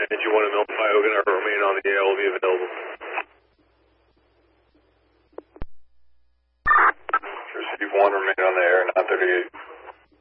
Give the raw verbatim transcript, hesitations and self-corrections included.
Engine one and notify we're going to remain on the air. Will be available. Receive one, remain on the air, nine thirty-eight.